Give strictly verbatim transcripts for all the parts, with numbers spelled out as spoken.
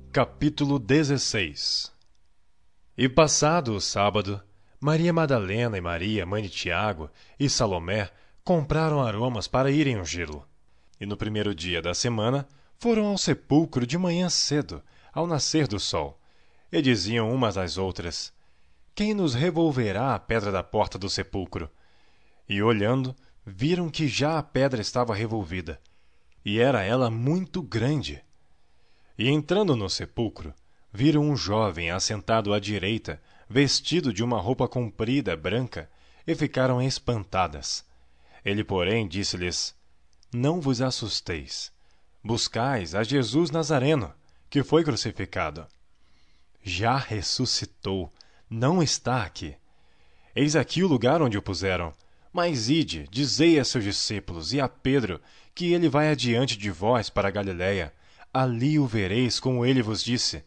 Capítulo dezesseis. E passado o sábado, Maria Madalena e Maria, mãe de Tiago, e Salomé compraram aromas para irem ungí-lo. E no primeiro dia da semana foram ao sepulcro de manhã cedo, ao nascer do sol, e diziam umas às outras: Quem nos revolverá a pedra da porta do sepulcro? E olhando, viram que já a pedra estava revolvida, e era ela muito grande. E entrando no sepulcro, viram um jovem assentado à direita, vestido de uma roupa comprida branca, e ficaram espantadas. Ele, porém, disse-lhes: Não vos assusteis. Buscais a Jesus Nazareno, que foi crucificado. Já ressuscitou, não está aqui. Eis aqui o lugar onde o puseram. Mas ide, dizei a seus discípulos e a Pedro que ele vai adiante de vós para a Galiléia. Ali o vereis como ele vos disse.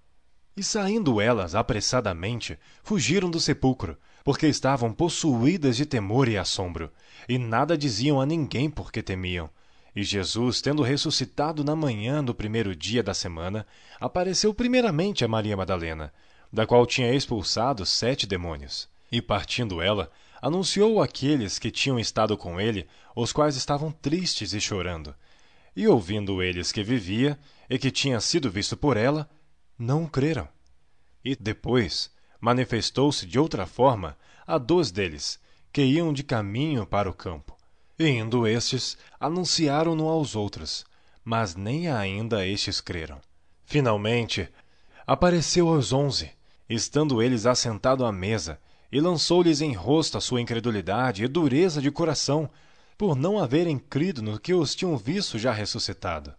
E saindo elas apressadamente, fugiram do sepulcro, porque estavam possuídas de temor e assombro, e nada diziam a ninguém porque temiam. E Jesus, tendo ressuscitado na manhã do primeiro dia da semana, apareceu primeiramente a Maria Madalena, da qual tinha expulsado sete demônios. E partindo ela, anunciou àqueles que tinham estado com ele, os quais estavam tristes e chorando. E ouvindo eles que vivia, e que tinha sido visto por ela, não creram. E depois manifestou-se de outra forma a dois deles, que iam de caminho para o campo. E indo estes, anunciaram-no aos outros, mas nem ainda estes creram. Finalmente, apareceu aos onze, estando eles assentados à mesa, e lançou-lhes em rosto a sua incredulidade e dureza de coração, por não haverem crido no que os tinham visto já ressuscitado.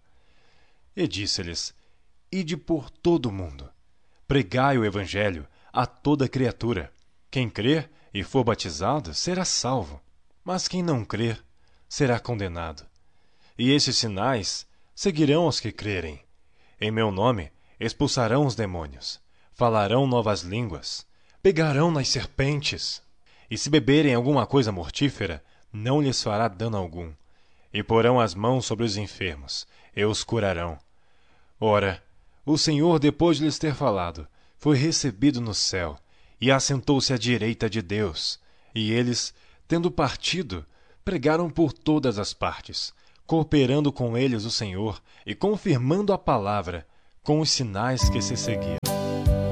E disse-lhes: Ide por todo o mundo, pregai o evangelho a toda criatura. Quem crer e for batizado será salvo, mas quem não crer será condenado. E estes sinais seguirão os que crerem. Em meu nome expulsarão os demônios, falarão novas línguas, pegarão nas serpentes, e se beberem alguma coisa mortífera, não lhes fará dano algum, e porão as mãos sobre os enfermos, e os curarão. Ora, o Senhor, depois de lhes ter falado, foi recebido no céu, e assentou-se à direita de Deus. E eles, tendo partido, pregaram por todas as partes, cooperando com eles o Senhor, e confirmando a palavra, com os sinais que se seguiam.